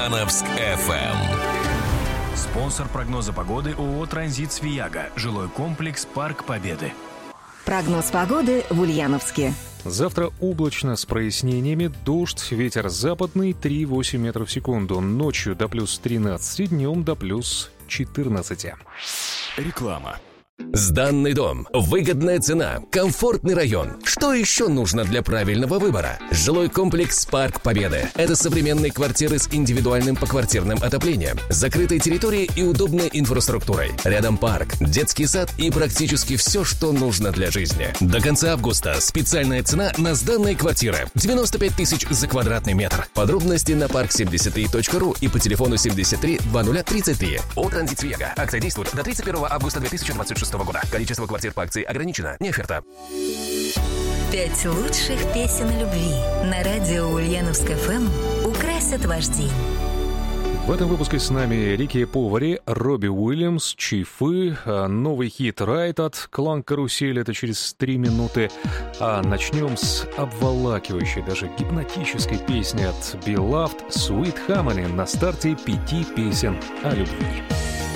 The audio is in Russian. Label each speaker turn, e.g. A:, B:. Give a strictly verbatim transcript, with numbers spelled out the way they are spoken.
A: Ульяновск-эф эм.
B: Спонсор прогноза погоды ООО «Транзит Свияга». Жилой комплекс «Парк Победы».
C: Прогноз погоды в Ульяновске.
D: Завтра облачно с прояснениями, дождь, ветер западный три-восемь метров в секунду. Ночью до плюс тринадцати, днем до плюс четырнадцати.
B: Реклама.
A: Сданный дом, выгодная цена, комфортный район. Что еще нужно для правильного выбора? Жилой комплекс «Парк Победы». Это современные квартиры с индивидуальным поквартирным отоплением, закрытой территорией и удобной инфраструктурой. Рядом парк, детский сад и практически все, что нужно для жизни. До конца августа специальная цена на сданные квартиры – девяносто пять тысяч за квадратный метр. Подробности на парк семьдесят три точка ру и по телефону семьдесят три двадцать тридцать три. ООО «Транзит Свияга». Акция действует до тридцать первого августа две тысячи двадцать шестого года. Количество квартир по акции ограничено. Не оферта.
E: Пять лучших песен о любви на радио Ульяновск-эф эм украсят ваш день.
D: В этом выпуске с нами Рики Повари, Робби Уильямс, Чифы, новый хит «Райт» от «Клан Карусель». Это через три минуты. А начнем с обволакивающей, даже гипнотической песни от Beloved «Sweet Harmony» на старте пяти песен о любви.